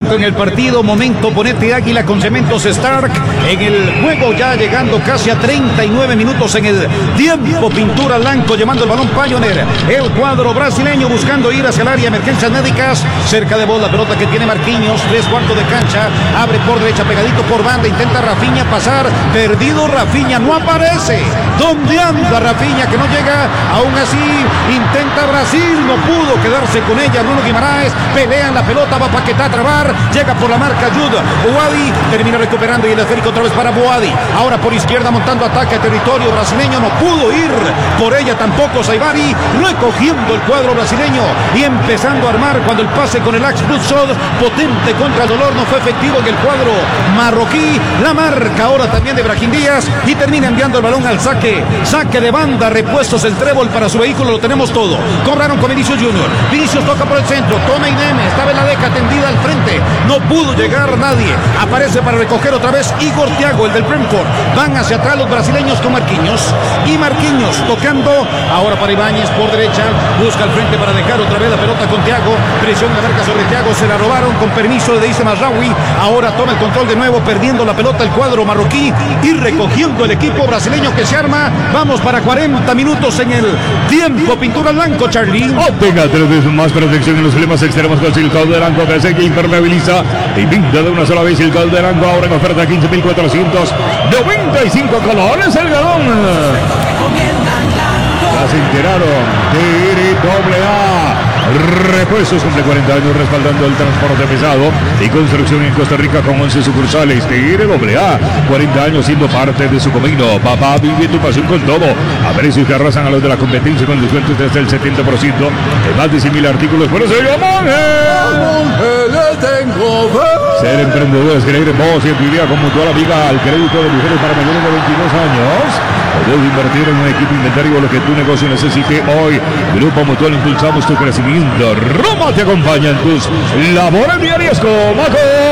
tempranito en el partido. Momento Ponete Águila con Cementos Stark. En el juego ya llegando casi a 39 minutos en el tiempo. Pintura Blanco llamando el balón Pioneer. El cuadro brasileño buscando ir hacia el área. Emergencias médicas. Cerca de bola, pelota que tiene Marquinhos. 3/4 de cancha. Abre por derecha, pegadito por banda. Intenta Rafinha pasar. Perdido Rafinha. No aparece. ¿Dónde anda Rafinha? Que no llega. Aún así intenta Brasil. No pudo quedarse con ella. Bruno Guimaraes. Pelea en la pelota. Va Paquetá a trabar. Llega por la marca Jude. Boadi termina recuperando y el esférico otra vez para Boadi. Ahora por izquierda montando ataque a territorio brasileño. No pudo ir por ella tampoco Saibari. Recogiendo el cuadro brasileño y empezando a armar cuando el pase con el Axe Plus Sod potente contra el dolor no fue efectivo en el cuadro marroquí. La marca ahora también de Brahim Díaz y termina enviando el balón al saque. Saque de banda. Repuestos el trébol para su vehículo. Lo tenemos todo. Cobraron con Vinicius Junior. Vinicius toca por el centro. Toma Ineme. Estaba en la deca tendida al frente. No pudo llegar nadie. Aparece para recoger otra vez Igor Thiago, el del Brentford. Van hacia atrás los brasileños con Marquinhos. Y Marquinhos tocando. Ahora para Ibáñez por derecha. Busca al frente para dejar otra vez la pelota con Thiago. Presión la marca sobre Thiago. Se la robaron con permiso de Issam Mazraoui. Ahora toma el control de nuevo. Perdiendo la pelota el cuadro marroquí. Y recogiendo el equipo brasileño que se arma. Vamos para 40 minutos en el tiempo. Pintura Blanco, Charlie. Obtenga 3 veces más protección en los flemas extremos con Silcal de Blanco que seca, impermeabiliza y pinta de una sola vez. Silcal de Blanco ahora en oferta 15.495 colores el galón. Ya se enteraron. AA. Repuestos cumple 40 años respaldando el transporte pesado y construcción en Costa Rica con 11 sucursales. AA. 40 años siendo parte de su camino. Papá, vive tu pasión con todo. A precios que arrasan a los de la competencia con descuentos desde el 70% en más de 100.000 artículos. Por eso yo, ser emprendedor es creer en vos y en tu idea con Mutual Amiga al crédito de mujeres para menores de 22 años. Puedes invertir en un equipo inventario o lo que tu negocio necesite hoy. Grupo Mutual, impulsamos tu crecimiento. Roma te acompaña en tus labores diarias. Coma.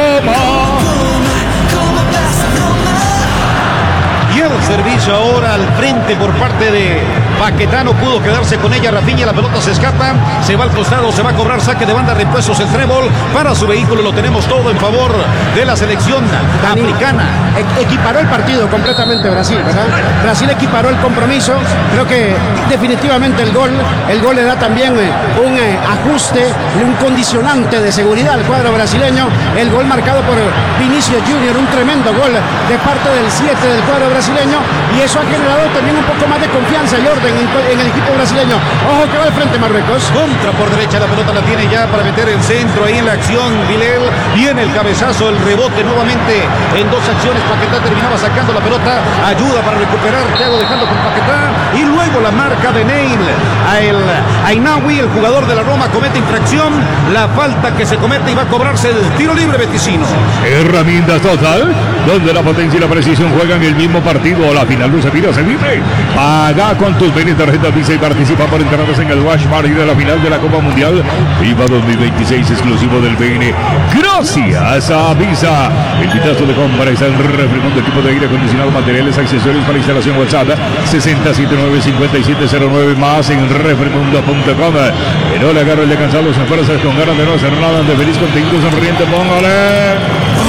Y el servicio ahora al frente por parte de Paquetá. No pudo quedarse con ella Rafinha. La pelota se escapa. Se va al costado. Se va a cobrar saque de banda. Repuestos el trébol para su vehículo. Lo tenemos todo en favor de la selección africana. Equiparó el partido completamente Brasil, ¿verdad? Brasil equiparó el compromiso. Creo que definitivamente el gol le da también un ajuste, un condicionante de seguridad al cuadro brasileño. El gol marcado por Vinicius Junior. Un tremendo gol de parte del 7 del cuadro brasileño. Y eso ha generado también un poco más de confianza y orden en el equipo brasileño. Ojo que va al frente Marruecos. Contra por derecha, la pelota la tiene ya para meter el centro ahí en la acción. Vilel viene el cabezazo, el rebote nuevamente en dos acciones. Paquetá terminaba sacando la pelota. Ayuda para recuperar. Thiago dejando con Paquetá. Y luego la marca de Neil. Ainawi, el jugador de la Roma, comete infracción. La falta que se comete y va a cobrarse el tiro libre beticino. Herramientas Total, donde la potencia y la precisión juegan el mismo partido. La final no se mira, se vive. Paga con tus bienes tarjetas Visa y participa por entradas en el Wash Party de la final de la Copa Mundial FIFA 2026 exclusivo del BN. Gracias a Visa. El pitazo de compra está en Refrimundo, equipo de aire acondicionado, materiales, accesorios para instalación. WhatsApp 6079-5709 más en refrimundo.com. Que no le agarre el de cansados en fuerzas con ganas de no hacer nada, de feliz, contento, sonriente. Póngale.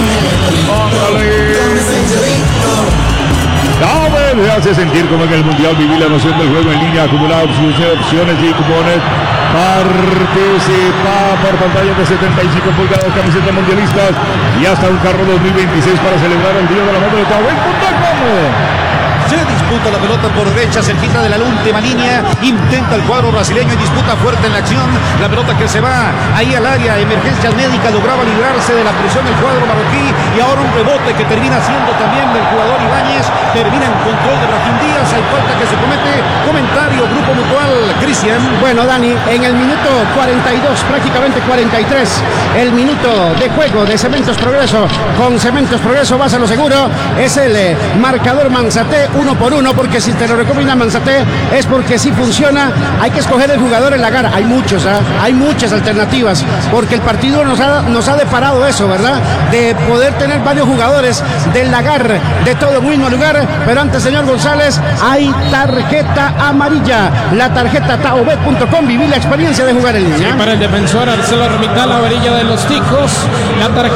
Le hace sentir como en el Mundial. Vivir la emoción del juego en línea, acumular opciones y cupones. Participa por pantalla de 75 pulgadas, camisetas mundialistas y hasta un carro 2026 para celebrar el Día de la Madre de Tawin.com. Se disputa la pelota por derecha, cerquita de la última línea. Intenta el cuadro brasileño y disputa fuerte en la acción. La pelota que se va ahí al área. Emergencias médicas. Lograba librarse de la presión del cuadro marroquí. Y ahora un rebote que termina siendo también del jugador Ibáñez. Termina en control de Brahim Díaz. Hay falta que se comete. Comentario, Grupo Mutual, Cristian. Bueno, Dani, en el minuto 42, prácticamente 43, el minuto de juego de Cementos Progreso. Con Cementos Progreso vas a lo seguro. Es el marcador Manzaté 1-1, porque si te lo recomienda Manzaté es porque sí funciona. Hay que escoger el jugador en la gara. Hay muchos, hay muchas alternativas, porque el partido nos ha deparado eso, ¿verdad? De poder tener varios jugadores del lagar de todo un mismo lugar. Pero antes, señor González, hay tarjeta amarilla. La tarjeta taobet.com. Vivir la experiencia de jugar en línea. Sí, para el defensor Arcelo Armital, la varilla de los Ticos. La tarjeta